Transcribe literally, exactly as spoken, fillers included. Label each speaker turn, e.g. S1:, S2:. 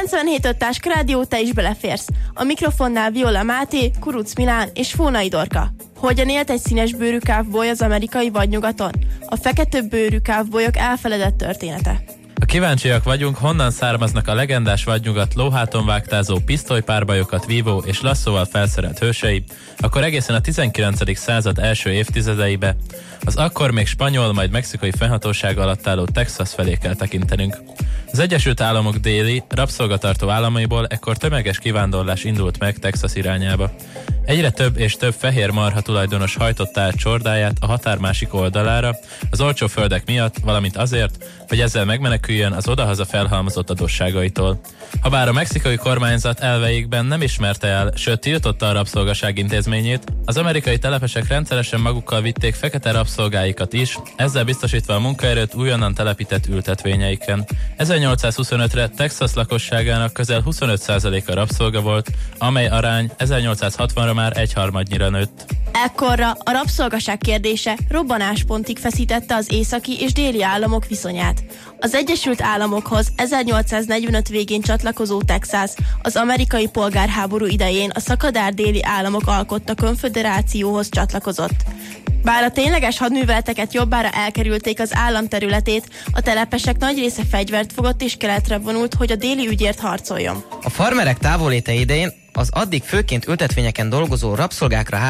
S1: kilencvenhét öt Táska Rádió, te is beleférsz. A mikrofonnál Viola Máté, Kuruc Milán és Fónai Dorka. Hogyan élt egy színes bőrű cowboy az amerikai vadnyugaton? A fekete bőrű cowboyok elfeledett története.
S2: A kíváncsiak vagyunk, honnan származnak a legendás vadnyugat lóháton vágtázó, pisztolypárbajokat vívó és lasszóval felszerelt hősei, akkor egészen a tizenkilencedik század első évtizedeibe az akkor még spanyol, majd mexikai fennhatóság alatt álló Texas felé kell tekintenünk. Az Egyesült Államok déli, rabszolgatartó államaiból ekkor tömeges kivándorlás indult meg Texas irányába. Egyre több és több fehér marha tulajdonos hajtotta át csordáját a határ másik oldalára, az olcsó földek miatt, valamint azért, hogy ezzel megmeneküljön az odahaza felhalmozott adósságaitól. Habár a mexikai kormányzat elveikben nem ismerte el, sőt tiltotta a rabszolgaság intézményét, az amerikai telepesek rendszeresen magukkal vitték fekete rabszolgáikat is, ezzel biztosítva a munkaerőt újonnan telepített ültetvényeiken. ezernyolcszázhuszonötre Texas lakosságának közel huszonöt százaléka rabszolga volt, amely arány ezernyolcszázhatvanra már egyharmadnyira nőtt.
S1: Ekkorra a rabszolgaság kérdése robbanáspontig feszítette az északi és déli államok viszonyát. Az Egyesült Államokhoz ezernyolcszáznegyvenöt végén csatlakozó Texas az amerikai polgárháború idején a szakadár déli államok alkotta konföderációhoz csatlakozott. Bár a tényleges hadműveleteket jobbára elkerülték az állam területét, a telepesek nagy része fegyvert fogott és keletre vonult, hogy a déli ügyért harcoljon.
S3: A farmerek távolléte idején az addig főként ültetvényeken dolgozó rabszolgákra